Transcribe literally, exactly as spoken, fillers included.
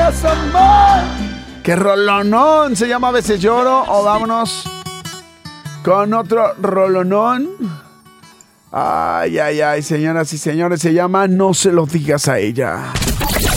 digas amor. ¡Qué rolonón! Se llama A veces lloro. O vámonos con otro rolonón. Ay, ay, ay, señoras y señores, se llama No se lo digas a ella.